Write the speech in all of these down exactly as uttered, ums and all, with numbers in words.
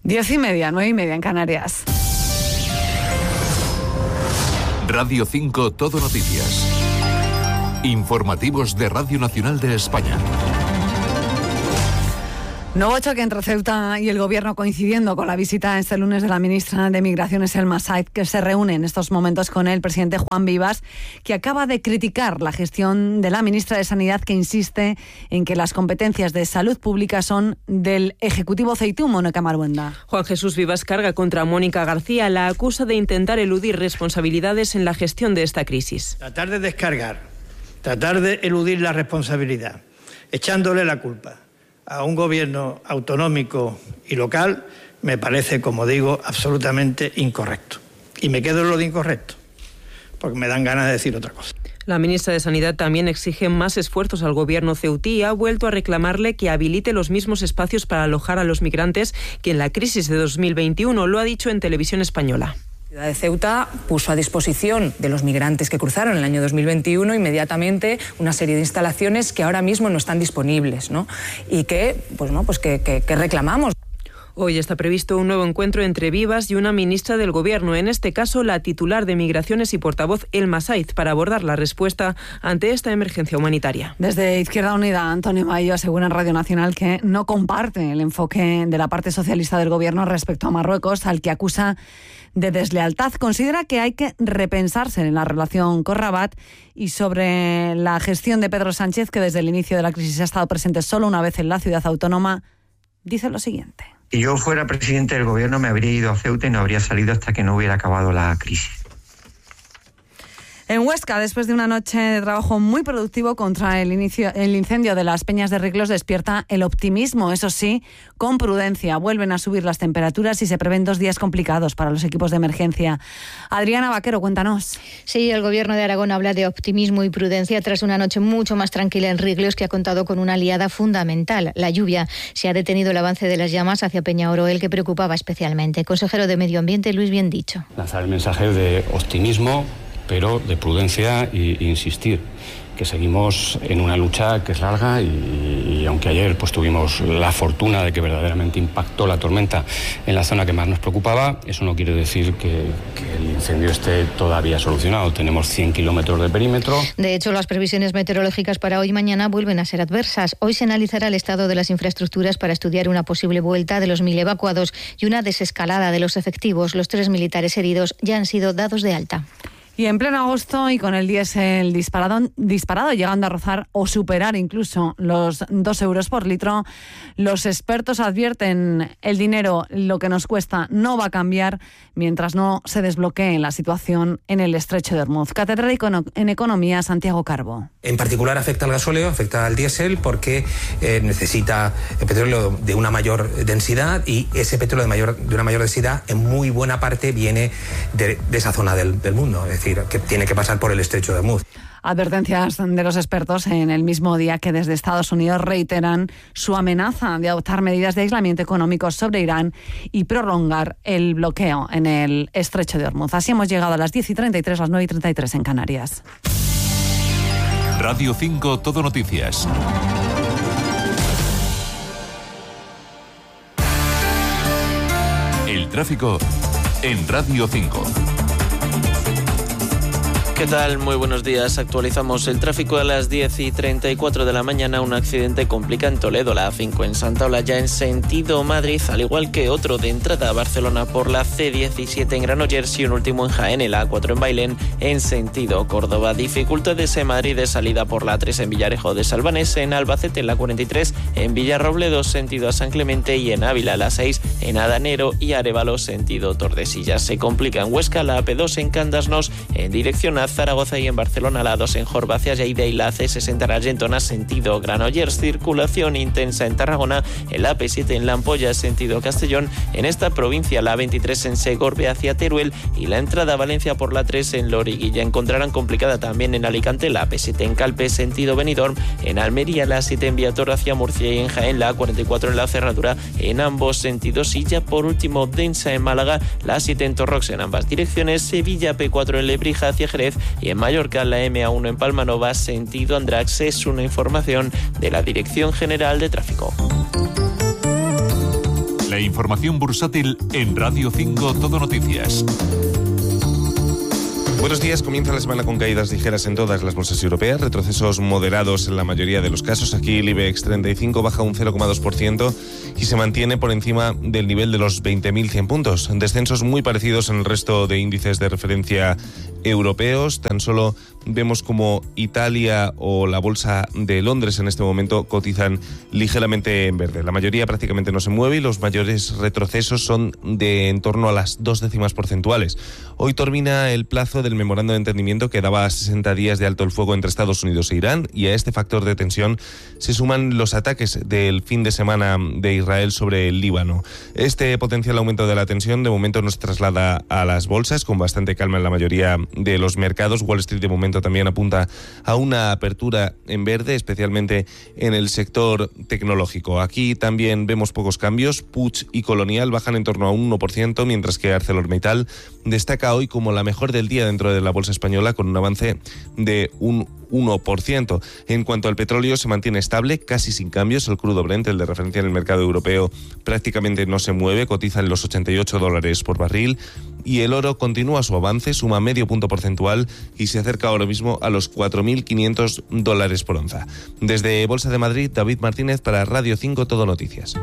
Diez y media, nueve y media en Canarias. Radio cinco Todo Noticias. Informativos de Radio Nacional de España. Nuevo choque entre Ceuta y el Gobierno, coincidiendo con la visita este lunes de la ministra de Migraciones, Elma Said, que se reúne en estos momentos con el presidente Juan Vivas, que acaba de criticar la gestión de la ministra de Sanidad, que insiste en que las competencias de salud pública son del Ejecutivo ceutí. Mónica Marbuenda. Juan Jesús Vivas carga contra Mónica García, la acusa de intentar eludir responsabilidades en la gestión de esta crisis. Tratar de descargar, tratar de eludir la responsabilidad, echándole la culpa a un gobierno autonómico y local, me parece, como digo, absolutamente incorrecto. Y me quedo en lo de incorrecto, porque me dan ganas de decir otra cosa. La ministra de Sanidad también exige más esfuerzos al gobierno ceutí y ha vuelto a reclamarle que habilite los mismos espacios para alojar a los migrantes que en la crisis de dos mil veintiuno, lo ha dicho en Televisión Española. La ciudad de Ceuta puso a disposición de los migrantes que cruzaron en el año dos mil veintiuno inmediatamente una serie de instalaciones que ahora mismo no están disponibles, ¿no? Y que, pues, no, pues que, que, que reclamamos. Hoy está previsto un nuevo encuentro entre Vivas y una ministra del Gobierno, en este caso la titular de Migraciones y portavoz Elma Said, para abordar la respuesta ante esta emergencia humanitaria. Desde Izquierda Unida, Antonio Mayo asegura en Radio Nacional que no comparte el enfoque de la parte socialista del Gobierno respecto a Marruecos, al que acusa de deslealtad. Considera que hay que repensarse en la relación con Rabat, y sobre la gestión de Pedro Sánchez, que desde el inicio de la crisis ha estado presente solo una vez en la ciudad autónoma, dice lo siguiente. Si yo fuera presidente del gobierno, me habría ido a Ceuta y no habría salido hasta que no hubiera acabado la crisis. En Huesca, después de una noche de trabajo muy productivo contra el, inicio, el incendio de las Peñas de Riglos, despierta el optimismo, eso sí, con prudencia. Vuelven a subir las temperaturas y se prevén dos días complicados para los equipos de emergencia. Adriana Vaquero, cuéntanos. Sí, el Gobierno de Aragón habla de optimismo y prudencia tras una noche mucho más tranquila en Riglos, que ha contado con una aliada fundamental, la lluvia. Se ha detenido el avance de las llamas hacia Peñaoroel, que preocupaba especialmente. Consejero de Medio Ambiente, Luis Biendicho. Lanzar el mensaje de optimismo, pero de prudencia e insistir que seguimos en una lucha que es larga y, y aunque ayer pues tuvimos la fortuna de que verdaderamente impactó la tormenta en la zona que más nos preocupaba, eso no quiere decir que, que el incendio esté todavía solucionado. Tenemos cien kilómetros de perímetro. De hecho, las previsiones meteorológicas para hoy y mañana vuelven a ser adversas. Hoy se analizará el estado de las infraestructuras para estudiar una posible vuelta de los mil evacuados y una desescalada de los efectivos. Los tres militares heridos ya han sido dados de alta. Y en pleno agosto y con el diésel disparado, disparado, llegando a rozar o superar incluso los dos euros por litro, los expertos advierten el dinero, lo que nos cuesta, no va a cambiar mientras no se desbloquee la situación en el estrecho de Hormuz. Catedrático en Economía, Santiago Carbo. En particular afecta al gasóleo, afecta al diésel, porque eh, necesita el petróleo de una mayor densidad, y ese petróleo de, mayor, de una mayor densidad en muy buena parte viene de, de esa zona del, del mundo. Es decir, que tiene que pasar por el estrecho de Hormuz. Advertencias de los expertos en el mismo día que desde Estados Unidos reiteran su amenaza de adoptar medidas de aislamiento económico sobre Irán y prolongar el bloqueo en el estrecho de Hormuz. Así hemos llegado a las diez y treinta y tres, las nueve y treinta y tres en Canarias. Radio cinco Todo Noticias. El tráfico en Radio cinco. ¿Qué tal? Muy buenos días. Actualizamos el tráfico a las diez y treinta y cuatro de la mañana. Un accidente complica en Toledo, la A cinco en Santa Olalla en sentido Madrid, al igual que otro de entrada a Barcelona por la C diecisiete en Granollers y un último en Jaén, el A cuatro en Bailén en sentido Córdoba. Dificultades en Madrid de salida por la A tres en Villarejo de Salvanés, en Albacete en la cuarenta y tres, en Villarrobledo sentido a San Clemente y en Ávila la seis en Adanero y Arévalo sentido Tordesillas. Se complica en Huesca la A P dos en Candasnos en dirección a Zaragoza y en Barcelona la A dos en Jorba hacia Lleida y la C sesenta en Argentona sentido Granollers. Circulación intensa en Tarragona, el A P siete en La Ampolla sentido Castellón, en esta provincia la A veintitrés en Segorbe hacia Teruel y la entrada a Valencia por la tres en Loriguilla. Encontrarán complicada también en Alicante la A P siete en Calpe sentido Benidorm, en Almería la A siete en Viator hacia Murcia y en Jaén la A cuarenta y cuatro en la Cerradura en ambos sentidos, y ya por último densa en Málaga la A siete en Torrox en ambas direcciones, Sevilla P cuatro en Lebrija hacia Jerez y en Mallorca la M A uno en Palmanova sentido Andrax. Es una información de la Dirección General de Tráfico. La información bursátil en Radio cinco Todo Noticias. Buenos días. Comienza la semana con caídas ligeras en todas las bolsas europeas, retrocesos moderados en la mayoría de los casos. Aquí el IBEX treinta y cinco baja un cero coma dos por ciento y se mantiene por encima del nivel de los veinte mil cien puntos. Descensos muy parecidos en el resto de índices de referencia europeos. Tan solo vemos como Italia o la bolsa de Londres en este momento cotizan ligeramente en verde. La mayoría prácticamente no se mueve y los mayores retrocesos son de en torno a las dos décimas porcentuales. Hoy termina el plazo del memorando de entendimiento que daba sesenta días de alto el fuego entre Estados Unidos e Irán, y a este factor de tensión se suman los ataques del fin de semana de Israel sobre el Líbano. Este potencial aumento de la tensión de momento nos traslada a las bolsas con bastante calma en la mayoría de los mercados. Wall Street de momento también apunta a una apertura en verde, especialmente en el sector tecnológico. Aquí también vemos pocos cambios. Puig y Colonial bajan en torno a un uno por ciento, mientras que ArcelorMittal destaca hoy como la mejor del día dentro de la bolsa española con un avance de un uno por ciento. En cuanto al petróleo, se mantiene estable, casi sin cambios. El crudo Brent, el de referencia en el mercado europeo, prácticamente no se mueve, cotiza en los ochenta y ocho dólares por barril. Y el oro continúa su avance, suma medio punto porcentual y se acerca ahora mismo a los cuatro mil quinientos dólares por onza. Desde Bolsa de Madrid, David Martínez para Radio cinco Todo Noticias.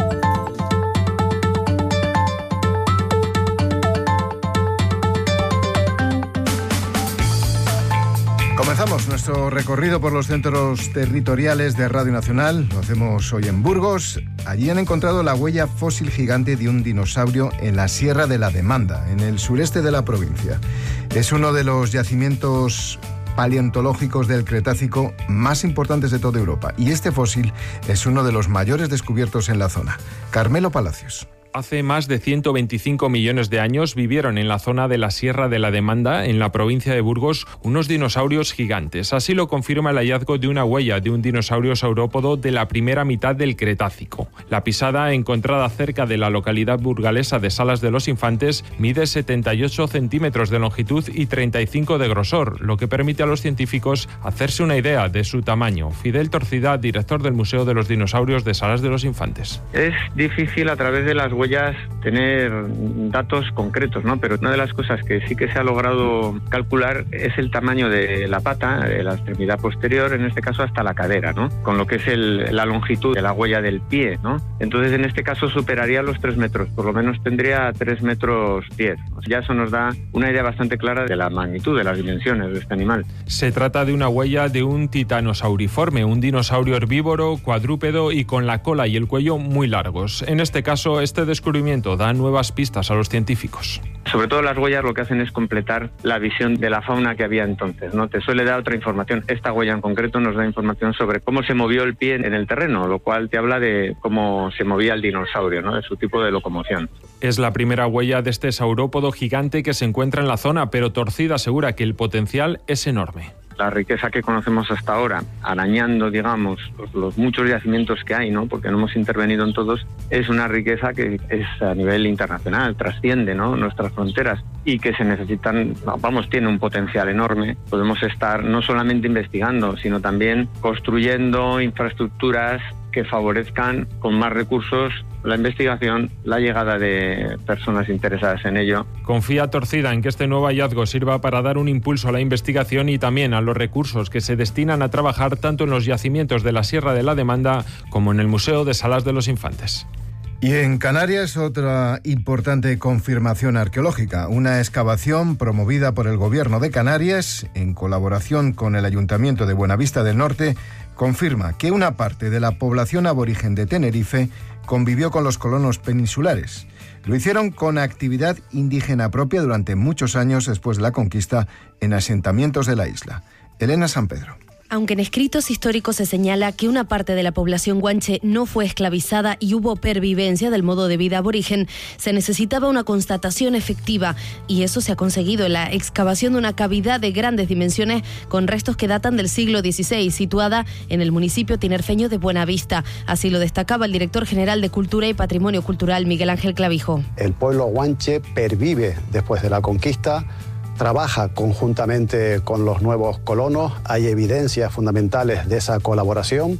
Comenzamos nuestro recorrido por los centros territoriales de Radio Nacional. Lo hacemos hoy en Burgos. Allí han encontrado la huella fósil gigante de un dinosaurio en la Sierra de la Demanda, en el sureste de la provincia. Es uno de los yacimientos paleontológicos del Cretácico más importantes de toda Europa, y este fósil es uno de los mayores descubiertos en la zona. Carmelo Palacios. Hace más de ciento veinticinco millones de años vivieron en la zona de la Sierra de la Demanda, en la provincia de Burgos, unos dinosaurios gigantes. Así lo confirma el hallazgo de una huella de un dinosaurio saurópodo de la primera mitad del Cretácico. La pisada, encontrada cerca de la localidad burgalesa de Salas de los Infantes, mide setenta y ocho centímetros de longitud y treinta y cinco de grosor, lo que permite a los científicos hacerse una idea de su tamaño. Fidel Torcida, director del Museo de los Dinosaurios de Salas de los Infantes. Es difícil a través de las huellas tener datos concretos, ¿no? Pero una de las cosas que sí que se ha logrado calcular es el tamaño de la pata, de la extremidad posterior, en este caso hasta la cadera, ¿no? Con lo que es el, la longitud de la huella del pie, ¿no? Entonces, en este caso superaría los tres metros, por lo menos tendría tres metros diez. Ya eso nos da una idea bastante clara de la magnitud, de las dimensiones de este animal. Se trata de una huella de un titanosauriforme, un dinosaurio herbívoro, cuadrúpedo y con la cola y el cuello muy largos. En este caso, este descubrimiento da nuevas pistas a los científicos. Sobre todo las huellas lo que hacen es completar la visión de la fauna que había entonces, ¿no? Te suele dar otra información. Esta huella en concreto nos da información sobre cómo se movió el pie en el terreno, lo cual te habla de cómo se movía el dinosaurio, ¿no? De su tipo de locomoción. Es la primera huella de este saurópodo gigante que se encuentra en la zona, pero Torcida asegura que el potencial es enorme. La riqueza que conocemos hasta ahora, arañando, digamos, los, los muchos yacimientos que hay, ¿no? Porque no hemos intervenido en todos, es una riqueza que es a nivel internacional, trasciende, ¿no? Nuestras fronteras y que se necesitan, vamos, tiene un potencial enorme. Podemos estar no solamente investigando, sino también construyendo infraestructuras que favorezcan con más recursos la investigación, la llegada de personas interesadas en ello. Confía Torcida en que este nuevo hallazgo sirva para dar un impulso a la investigación y también a los recursos que se destinan a trabajar tanto en los yacimientos de la Sierra de la Demanda como en el Museo de Salas de los Infantes. Y en Canarias, otra importante confirmación arqueológica, una excavación promovida por el Gobierno de Canarias en colaboración con el Ayuntamiento de Buenavista del Norte, confirma que una parte de la población aborigen de Tenerife convivió con los colonos peninsulares. Lo hicieron con actividad indígena propia durante muchos años después de la conquista en asentamientos de la isla. Elena San Pedro. Aunque en escritos históricos se señala que una parte de la población guanche no fue esclavizada y hubo pervivencia del modo de vida aborigen, se necesitaba una constatación efectiva y eso se ha conseguido en la excavación de una cavidad de grandes dimensiones con restos que datan del siglo dieciséis, situada en el municipio tinerfeño de Buenavista. Así lo destacaba el director general de Cultura y Patrimonio Cultural, Miguel Ángel Clavijo. El pueblo guanche pervive después de la conquista, trabaja conjuntamente con los nuevos colonos, hay evidencias fundamentales de esa colaboración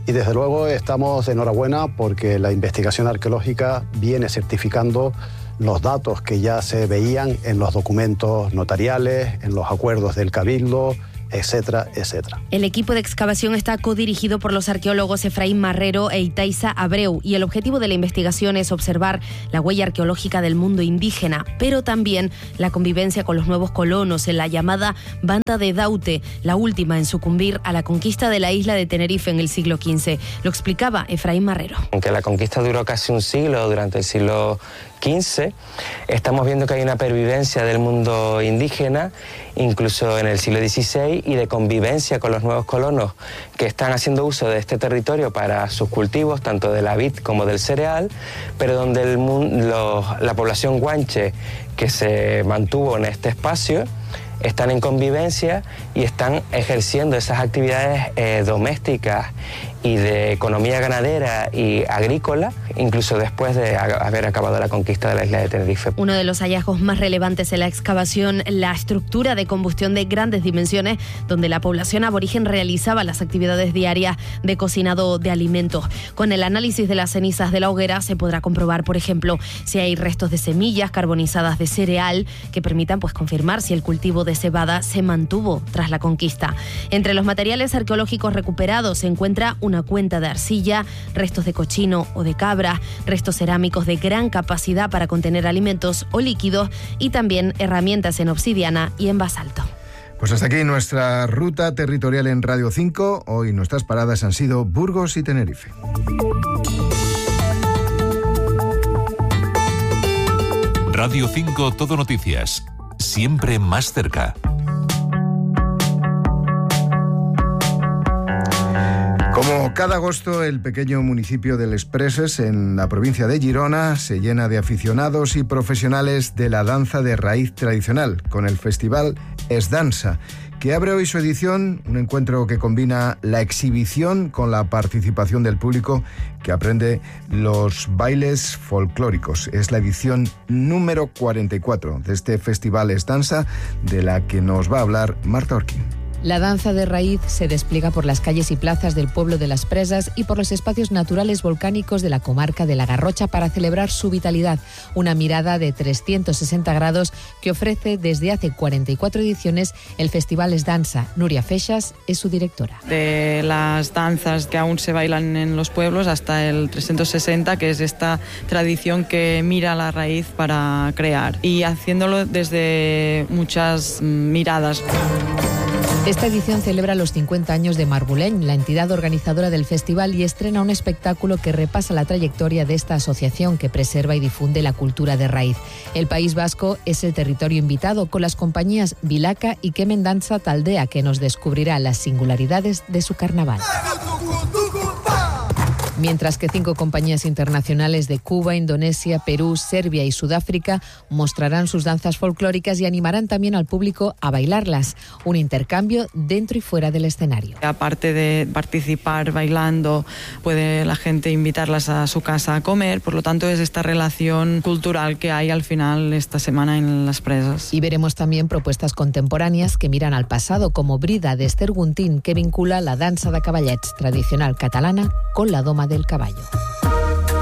Y desde luego estamos de enhorabuena porque la investigación arqueológica viene certificando los datos que ya se veían en los documentos notariales, en los acuerdos del Cabildo, etcétera, etcétera. El equipo de excavación está codirigido por los arqueólogos Efraín Marrero e Itaiza Abreu y el objetivo de la investigación es observar la huella arqueológica del mundo indígena, pero también la convivencia con los nuevos colonos en la llamada Banda de Daute, la última en sucumbir a la conquista de la isla de Tenerife en el siglo quince. Lo explicaba Efraín Marrero. Aunque la conquista duró casi un siglo, durante el siglo quince, estamos viendo que hay una pervivencia del mundo indígena, incluso en el siglo dieciséis, y de convivencia con los nuevos colonos que están haciendo uso de este territorio para sus cultivos, tanto de la vid como del cereal, pero donde el mundo, lo, la población guanche que se mantuvo en este espacio están en convivencia y están ejerciendo esas actividades eh, domésticas y de economía ganadera y agrícola, incluso después de haber acabado la conquista de la isla de Tenerife. Uno de los hallazgos más relevantes en la excavación, la estructura de combustión de grandes dimensiones, donde la población aborigen realizaba las actividades diarias de cocinado de alimentos. Con el análisis de las cenizas de la hoguera se podrá comprobar, por ejemplo, si hay restos de semillas carbonizadas de cereal que permitan pues, confirmar si el cultivo de cebada se mantuvo tras la conquista. Entre los materiales arqueológicos recuperados se encuentra una cuenta de arcilla, restos de cochino o de cabra, restos cerámicos de gran capacidad para contener alimentos o líquidos y también herramientas en obsidiana y en basalto. Pues hasta aquí nuestra ruta territorial en Radio cinco. Hoy nuestras paradas han sido Burgos y Tenerife. Radio cinco Todo Noticias. Siempre más cerca. Como cada agosto, el pequeño municipio de Les Preses, en la provincia de Girona, se llena de aficionados y profesionales de la danza de raíz tradicional, con el festival Es Dansa, que abre hoy su edición, un encuentro que combina la exhibición con la participación del público que aprende los bailes folclóricos. Es la edición número cuarenta y cuatro de este festival Es Dansa, de la que nos va a hablar Marta Orquín. La danza de raíz se despliega por las calles y plazas del pueblo de Las Presas y por los espacios naturales volcánicos de la comarca de la Garrocha para celebrar su vitalidad, una mirada de trescientos sesenta grados que ofrece desde hace cuarenta y cuatro ediciones el Festival Es Dansa. Nuria Feixas es su directora. De las danzas que aún se bailan en los pueblos hasta el trescientos sesenta, que es esta tradición que mira la raíz para crear y haciéndolo desde muchas miradas. Esta edición celebra los cincuenta años de Marbuleny, la entidad organizadora del festival, y estrena un espectáculo que repasa la trayectoria de esta asociación que preserva y difunde la cultura de raíz. El País Vasco es el territorio invitado, con las compañías Vilaca y Kemen Danza Taldea, que nos descubrirá las singularidades de su carnaval. Mientras que cinco compañías internacionales de Cuba, Indonesia, Perú, Serbia y Sudáfrica mostrarán sus danzas folclóricas y animarán también al público a bailarlas. Un intercambio dentro y fuera del escenario. Aparte de participar bailando, puede la gente invitarlas a su casa a comer. Por lo tanto, es esta relación cultural que hay al final esta semana en Las Presas. Y veremos también propuestas contemporáneas que miran al pasado, como Brida de Esther Guntín, que vincula la dansa de cavallets tradicional catalana con la doma del caballo.